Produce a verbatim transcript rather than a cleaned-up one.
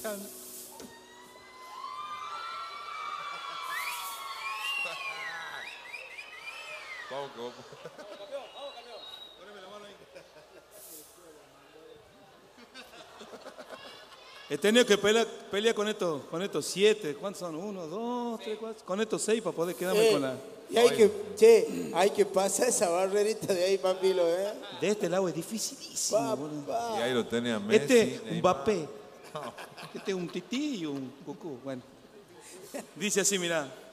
chao. Vamos, que vamos. He tenido que pelear, pelear con estos, con estos siete. ¿Cuántos son? Uno, dos, tres, cuatro. Con estos seis para poder quedarme Eh, con la. Y hay que, che, hay que pasar esa barrerita de ahí, papilo, ¿eh? De este lado es dificilísimo, boludo. Y ahí lo tenía Messi. Este, un Neymar. Mbappé. Este es un tití y un cucú. Bueno. Dice así, mirá.